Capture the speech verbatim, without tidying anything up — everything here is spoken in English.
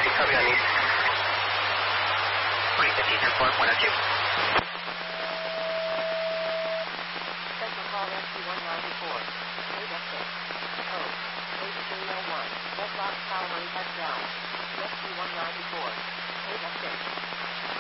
copy on you. twenty fifty, ten four, one oh two. Central call rescue one ninety-four. Eight up six. Oh. eight three oh one. Red Rock Cavalry touchdown. Rescue one ninety-four. Eight up six.